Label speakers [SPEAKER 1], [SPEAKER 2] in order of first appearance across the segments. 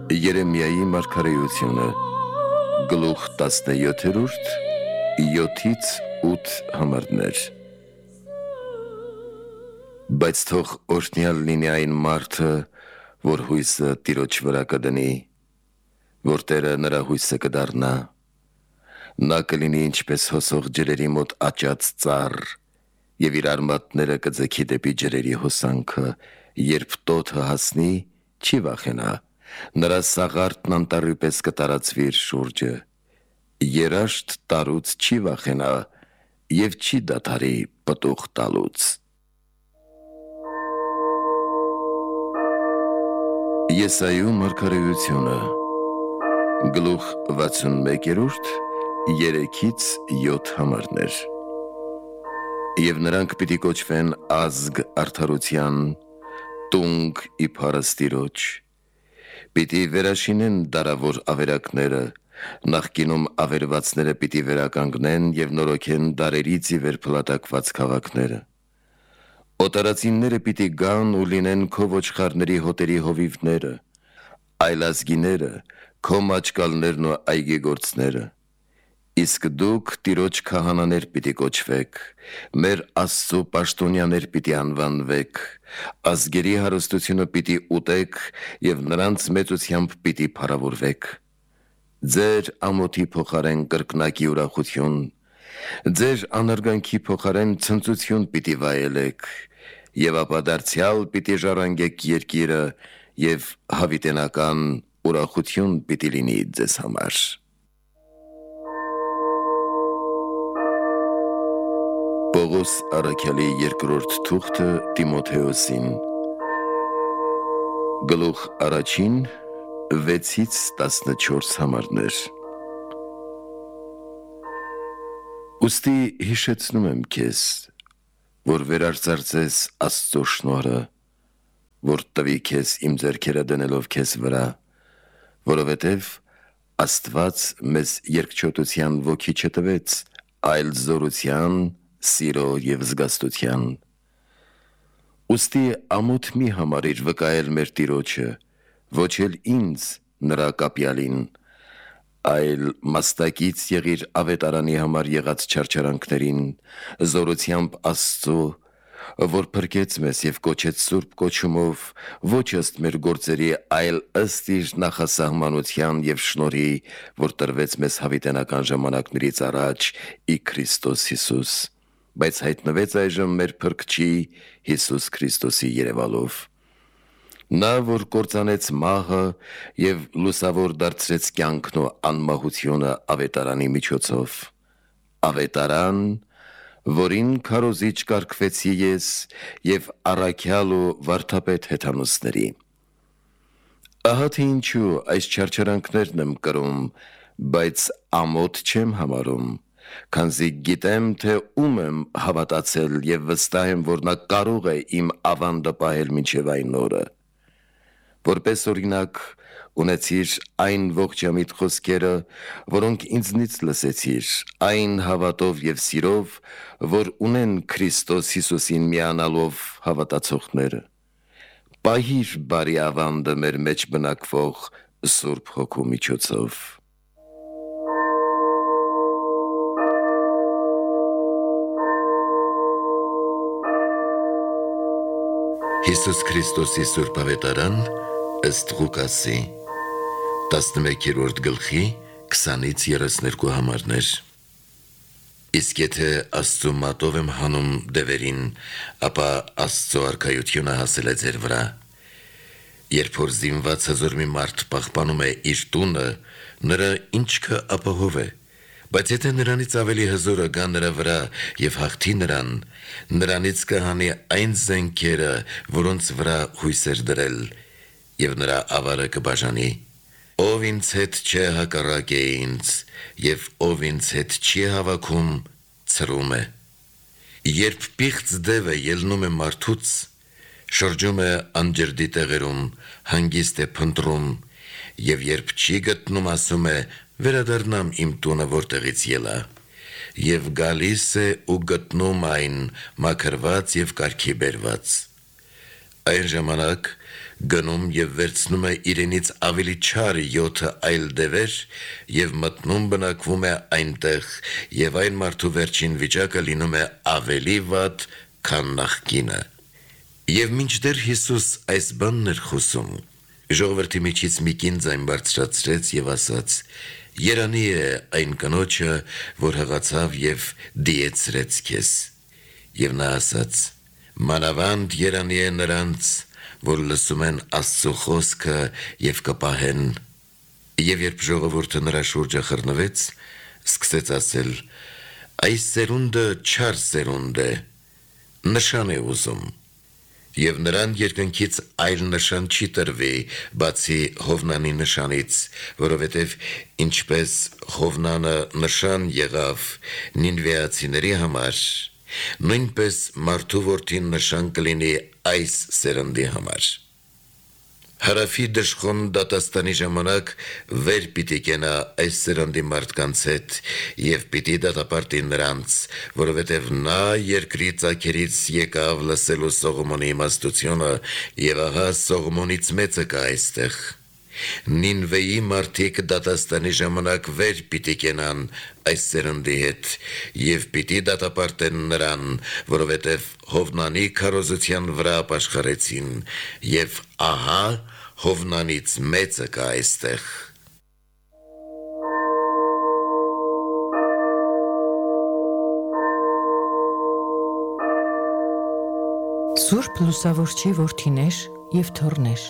[SPEAKER 1] Երեմիայի մարգարեությունը գլուխ 17-րդ 7-ից 8 համարներ։ Բայց թող օրհնյալ լինի այն մարդը, որ հույսը Տիրոջ վրա կդնի, որ Տերը նրա հույսը կդառնա։ Նա կլինի ինչպես հոսող ջրերի մոտ աճած ծառ, և իր արմատները կձգի դեպի ջրերի հոսանքը, երբ տոթը հասնի, չի վախենա, նրա սաղարթն անտառի պես կտարածվի իր շուրջը, երաշտ տարուց չի վախենա և չի դադարի պտուղ տալուց։ Եսայու մարգարեությունը գլուխ 61-րդ 3-ից 7 համարներ։ Եվ նրանք պիտի կոչվեն ազգ արդարության, տունգ իբարս Տիրոջ, պիտի վերաշինեն դարավոր ավերակները, նախկինում ավերվածները պիտի վերականգնեն և նորոգեն դարերից ի վեր փլատակված քաղաքները։ Օտարածինները պիտի գան ու լինեն քո ոչխարների հոտերի հովիվները, այլազգիները քո մաճկալներն ու այգեգործները։ Իսկ դուք Տիրոջ քահանաներ պիտի կոչվեք, մեր Աստծու պաշտոնյաներ պիտի անվանվեք, ազգերի հարստությունը պիտի ուտեք և նրանց մեծությամբ պիտի փառավորվեք։ Ձեր ամոթի փոխարեն կրկնակի ուրախություն, ձեր անարգանքի փոխարեն ցնծություն պիտի վայելեք, և ապա դարձյալ պիտի ժառանգեք երկիրը և հավիտենական ուրախություն պիտի լինի ձեզ համար։ Պողոս առաքյալի երկրորդ թուղթը Տիմոթեոսին գլուխ 1 6-ից 14 համարներ։ Ուստի հիշեցնում եմ քեզ, որ վերարծարծես Աստծո շնորհը, որ տվի քեզ իմ ձեռքերը դնելով քեզ վրա, որովհետև Աստված մեզ երկչոտության ոգի չտվեց, այլ զորության, սիրո և զգաստության։ Ուստի ամոթ մի համարիր վկայել մեր Տիրոջը, ոչ էլ ինձ նրա կապյալին, այլ մաստակից եղիր ավետարանի համար եղած չարչարանքներին, զորությամբ Աստծո, որ փրկեց մեզ և կոչեց սուրբ կոչումով, ոչ ըստ մեր գործերի, այլ ըստ իր նախասահմանության և շնորհի, որ տրվեց մեզ հավիտենական ժամանակներից առաջ ի Քրիստոս Հիսուս, բայց հայտնվեց այժմ մեր Փրկչի Հիսուս Քրիստոսի երևալով։ Նա, որ կործանեց մահը և լուսավոր դարձրեց կյանքն ու անմահությունը ավետարանի միջոցով, ավետարան, որին քարոզիչ կարգվեցի ես և առաքյալ ու վարդապետ հեթանոսների։ Ահա թե ինչու այս չարչարանքներն եմ կրում, բայց ամոթ չեմ համարում, քանզի գիտեմ, թե ում եմ հավատացել և վստահ եմ, որ նա կարող է իմ ավանդը պահել մինչև այն օրը։ Որպես օրինակ ունեցիր այն ողջամիտ խոսքերը, որոնք ինձնից լսեցիր, այն հավատով և սիրով, որ ունեն Քրիստոս Հիսուսին միանալով հավատացողները։ Պահիր բարի ավանդը մեր մեջ բնակվող Սուրբ Հոգու միջոցով։ Հիսուս Քրիստոսի Սուրբ Ավետարան ըստ Ղուկասի 11-րդ գլխի 20-ից 32 համարներ։ Իսկ եթե Աստծու մատով եմ հանում դևերին, ապա Աստծո արքայությունը հասել է ձեր վրա։ Երբ որ զինված հզոր մի մարդ պահպանում է իր տունը, նրա ինչքը ապահով է, բայց եթե նրանից ավելի հզորը գա նրա վրա և հաղթի նրան, նրանից կհանի այն զենքերը, որոնց վրա հույս էր դրել, և նրա ավարը կբաժանի։ Ով ինձ հետ չէ հակառակ է ինձ, և ով ինձ հետ չի հավաքում, ցրում է։ Երբ պիղծ դևը ելնում է մարդուց, շրջում է անջրդի տեղերում, հանգիստ է փնտրում, և երբ չի գտնում, ասում է. «Վերադառնամ իմ տունը, որտեղից ելա», և գալիս է ու գտնում այն մաքրված և կարգի բերված։ Այն ժամանակ գնում եւ վերցնում է իրենից ավելի չար 7 այլ դևեր եւ մտնում բնակվում է այնտեղ եւ այն մարդու վերջին վիճակը լինում է ավելի վատ, քան նախկինը։ Եվ մինչդեռ Հիսուս այս բանն էր խոսում, ժողովրդի միջից մի կին ձայն բարձրացրեց եւ ասաց. «Երանի է այն կնոջը, որ հղացավ եւ դիեցրեց քեզ»։ Եվ նա ասաց. «Մանավանդ երանի է նրանց, որ լսում են Աստծո խոսքը եւ կպահեն»։ Եվ երբ ժողովուրդը նրա շուրջը խռնվեց, սկսեց ասել. «Այս սերունդը չար սերունդ է, նշան է ուզում»։ Եվ նրան երկնքից այլ նշան չի տրվի, բացի Հովնանի նշանից, որովհետև ինչպես Հովնանը նշան եղավ նինվեացիների համար, նույնպես մարդու որդին նշան կլինի այս սերնդի համար։ Հարավի դժխոն դատաստանի ժամանակ վեր պիտի կենա այս սերնդի մարդկանց հետ եւ պիտի դատապարտի նրանց, որովհետեւ նա երկրի ծագերից եկավ լսելու Սողոմոնի իմաստությունը եւ ահա Սողոմոնից մեծը կա այստեղ։ Նինվեի մարդիկ դատաստանի ժամանակ վեր պիտի կենան այս սերնդի հետ եւ պիտի դատապարտեն նրան, որովհետեւ Հովնանի քարոզության վրա ապաշխարեցին եւ ահա Հովնանից մեծը կա այստեղ։
[SPEAKER 2] Սուրբ լուսավորչի որդիներ եւ թոռներ։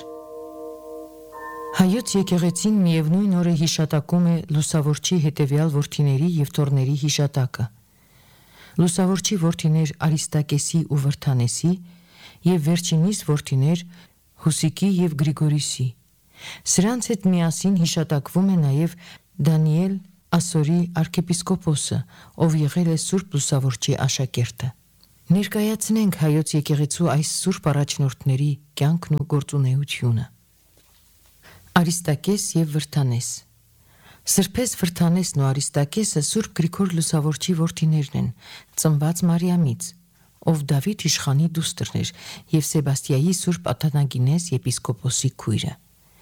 [SPEAKER 2] Հայոց եկեղեցին միևնույն օրը հիշատակում է լուսավորչի հետևյալ որդիների եւ թոռների հիշատակը։ Լուսավորչի որդիներ Արիստակեսի ու Վրթանեսի եւ վերջինիս որդիներ Հուսիկի եւ Գրիգորիսի։ Սրանց հետ միասին հիշատակվում է նաեւ Դանիել Ասորի arczepiskopos-ը, ով եղել է Սուրբ լուսավորչի աշակերտը։ Ներկայացնենք հայոց եկեղեցու այս սուրբ առաջնորդների կյանքն ու գործունեությունը։ Արիստակես եւ Վրթանես։ Սրբես Վրթանեսն ու Արիստակեսը Սուրբ Գրիգոր լուսավորչի որդիներն են, ծնված Մարիամից, ով Դավիթ իշխանի դուստրն էր եւ Սեբաստիայի Սուրբ Աթանագինես եպիսկոպոսի քույրը։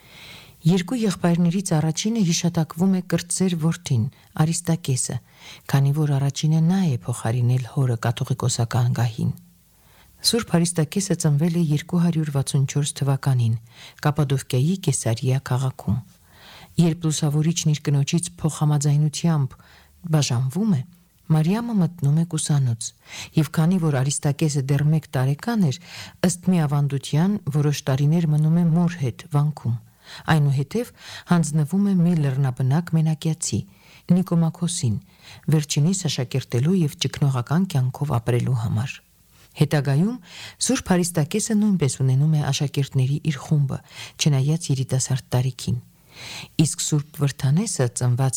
[SPEAKER 2] Երկու եղբայրներից առաջինը հիշատակվում է կրտսեր որդին Արիստակեսը, քանի որ առաջինը նա է փոխարինել հորը կաթողիկոսական գահին։ Սուրբ Արիստակեսը ծնվել է 264 թվականին Կապադովկիայի Կեսարիա քաղաքում։ Երբ լուսավորիչն իր կնոջից փոխհամաձայնությամբ բաժանվում է, Մարիամը մտնում է կուսանոց, եւ քանի որ Արիստակեսը դեռ 1 տարեկան էր, ըստ մի ավանդության որոշ տարիներ մնում է մոր հետ վանքում։ Այնուհետև հանձնվում է մի լեռնաբնակ մենակյացի Նիկոմաքոսին, վերջինիս աշակերտելու եւ ճգնողական կյանքով ապրելու համար։ Հետագայում Սուրբ Արիստակեսը նույնպես ունենում է աշակերտների իր խումբը, չնայած երիտասարդ տարիքին։ Իսկ Սուրբ Վրթանեսը ծնված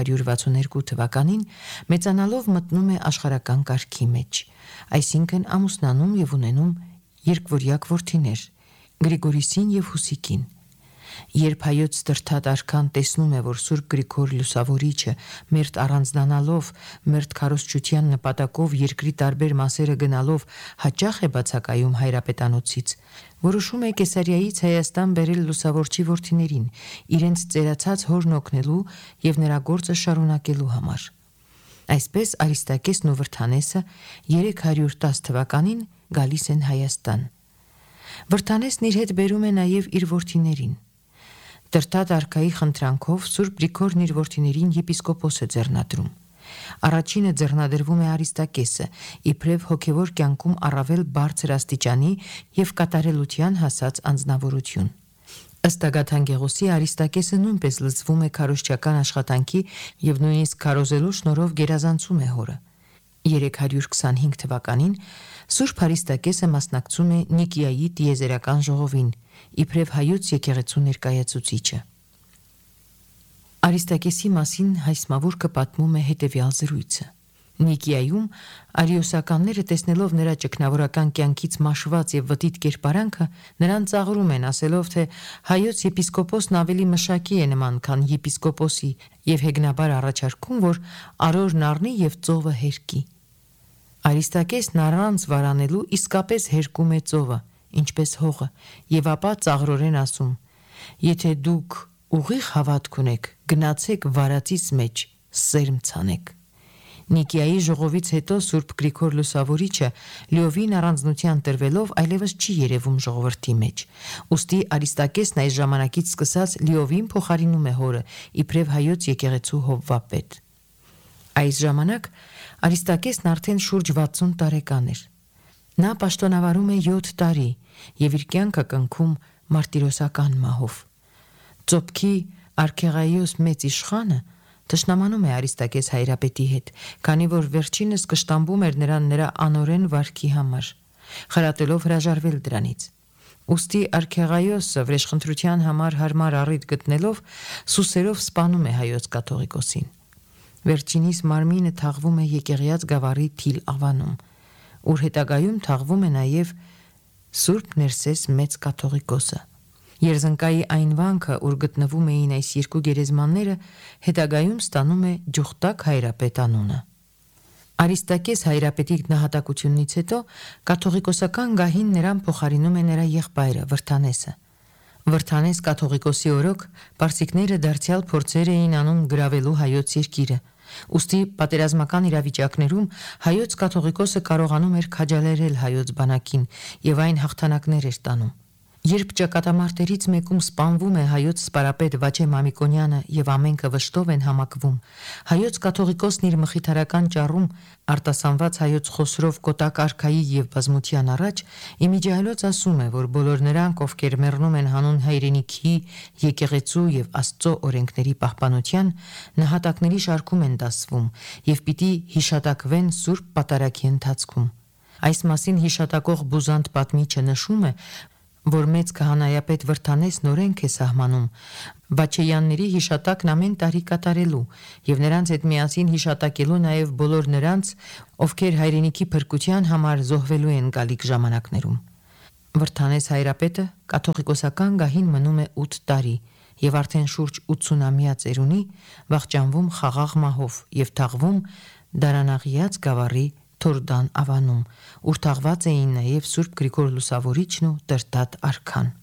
[SPEAKER 2] 262 թվականին մեծանալով մտնում է աշխարհական կարգի մեջ, այսինքն ամուսնանում եւ ունենում երկվորյակ որդիներ՝ Գրիգորիսին եւ Հուսիկին։ Երբ հայոց Ստրթատ արքան տեսնում է, որ Սուրբ Գրիգոր լուսավորիչը մերթ առանձնանալով, մերթ քարոզչության նպատակով երկրի տարբեր մասերը գնալով հաճախ է բացակայում հայրապետանոցից, որոշում է Կեսարիայից Հայաստան բերել լուսավորչի որդիներին, իրենց ծերացած հորն օգնելու եւ նրա գործը շարունակելու համար։ Այսպես Արիստակեսն ու Վրթանեսը 310 թվականին գալիս են Հայաստան։ Վրթանեսն իր հետ բերում է նաեւ իր որդիներին։ Տրտատ արքայի խնդրանքով Սուրբ Գրիգորն իր որդիներին եպիսկոպոս է ձեռնադրում։ Առաջինը ձեռնադրվում է Արիստակեսը, իբրև հոգևոր կյանքում առավել բարձր աստիճանի եւ կատարելության հասած անձնավորություն։ Ըստ Ագաթան Գեղոսի Արիստակեսը նույնպես լծվում է քարոզչական աշխատանքի եւ նույնիսկ քարոզելու շնորհով գերազանցում է հորը։ 325 թվականին Սուրբ Արիստակեսը մասնակցում է Նիկիայի տիեզերական ժողովին, իբրև հայոց եկեղեցու ներկայացուցիչը։ Արիստակեսի մասին Հայսմավուրկը պատմում է հետևյալ զրույցը. Նիկիայում արիոսականները տեսնելով նրա ճգնավորական կյանքից մաշված եւ վտիտ կերպարանքը, նրան ծաղրում են, ասելով, թե հայոց եպիսկոպոսն ավելի մշակի է նման, քան եպիսկոպոսի, եւ հեգնաբար առաջարկում, որ արորն առնի եւ ծովը հերկի։ Արիստակեսն առանց վարանելու իսկապես հերկում է ծովը ինչպես հողը, եւ ապա ծաղրորեն ասում. «Եթե դուք ուղիղ հավատք ունեք, գնացեք վարածից մեջ, սերմ ցանեք»։ Նիկիայի ժողովից հետո Սուրբ Գրիգոր Լուսավորիչը լիովին առանձնության տրվելով այլևս չի երևում ժողովրդի մեջ։ Ուստի Արիստակեսն այս ժամանակից սկսած լիովին փոխարինում է հորը, իբրև հայոց եկեղեցու հովվապետ։ Այս ժամանակ Արիստակեսն արդեն շուրջ 60 տարեկան էր։ Նա պաշտոնավարում է 7 տարի եւ իր կյանքը կնքում մարտիրոսական մահով։ Ծոպքի Արքեղայոս մեծ իշխանը թշնամանում է Արիստակես հայրապետի հետ, քանի որ վերջինս կշտամբում էր նրան նրա անօրեն վարքի համար, խրատելով հրաժարվել դրանից։ Ուստի Արքեղայոսը վրեժխնդրության համար հարմար առիթ գտնելով սուսերով սպանում է հայոց կաթողիկոսին։ Վերջինիս մարմինը թաղվում է Եկեղյաց գավառի Թիլ ավանում, ուր հետագայում թաղվում է նաև Սուրբ Ներսես մեծ կաթողիկոսը։ Երզնկայի այն վանքը, ուր գտնվում էին այս երկու գերեզմանները, հետագայում ստանում է Ջուխտակ հայրապետ անունը։ Արիստակես հայրապետի գնահատակությունից հետո կաթողիկոսական գահին նրան փոխարինում է նրա եղբայրը Վրթանեսը։ Վրթանես կաթողիկոսի օրոք պարսիկները դարձյալ փորձեր էին անում գրավելու հայոց երկիրը։ Ուստի պատերազմական իրավիճակներում հայոց կաթողիկոսը կարողանում էր քաջալերել հայոց բանակին եւ այն հաղթանակներ էր տանում։ Երբ ճակատամարտերից մեկում սպանվում է հայոց սպարապետ Վաչե Մամիկոնյանը եւ ամենքը վշտով են համակվում, հայոց կաթողիկոսն իր մխիթարական ճառում արտասանված հայոց խոսրով կոտակ արքայի եւ բազմության առաջ իմիջիայլոց ասում է, որ բոլոր նրանք, ովքեր մեռնում են հանուն հայրենիքի, եկեղեցու եւ Աստծո օրենքների պահպանության, նահատակների շարքում են դասվում եւ պիտի հիշատակվեն Սուրբ Պատարագի ընթացքում։ Այս մասին հիշատակող Բուզանտ պատմիչը նշում է, որ մեծ քահանայապետ Վրթանեսն օրենք է սահմանում Վաչեյանների հիշատակն ամեն տարի կատարելու եւ նրանց հետ միասին հիշատակելու նաեւ բոլոր նրանց, ովքեր հայրենիքի փրկության համար զոհվելու են գալիք ժամանակներում։ Վրթանես հայրապետը կաթողիկոսական գահին մնում է 8 տարի եւ արդեն շուրջ 80-ամյա ծերունի վախճանվում խաղաղ մահով եւ թաղվում Դարանաղիած գավառի Թորդան ավանում, ուր թաղված էին նաև Սուրբ Գրիգոր Լուսավորիչն ու Տրտատ արքան։